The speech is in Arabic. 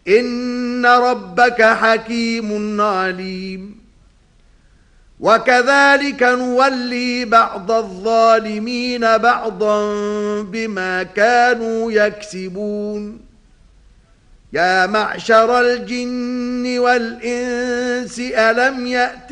إن ربك حكيم عليم وكذلك نولي بعض الظالمين بعضا بما كانوا يكسبون يا معشر الجن والإنس ألم يأتكم